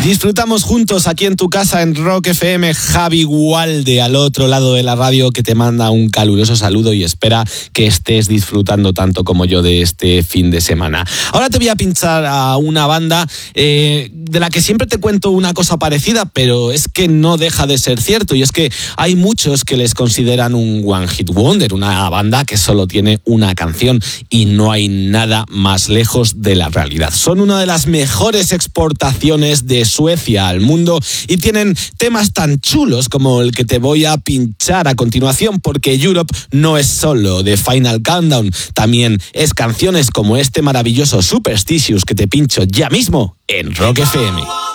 Disfrutamos juntos aquí en tu casa en Rock FM. Javi Gualde al otro lado de la radio, que te manda un caluroso saludo y espera que estés disfrutando tanto como yo de este fin de semana. Ahora te voy a pinchar a una banda de la que siempre te cuento una cosa parecida, pero es que no deja de ser cierto, y es que hay muchos que les consideran un One Hit Wonder, una banda que solo tiene una canción, y no hay nada más lejos de la realidad. Son una de las mejores exportaciones de Suecia al mundo y tienen temas tan chulos como el que te voy a pinchar a continuación, porque Europe no es solo de Final Countdown, también es canciones como este maravilloso Superstitious que te pincho ya mismo en Rock FM.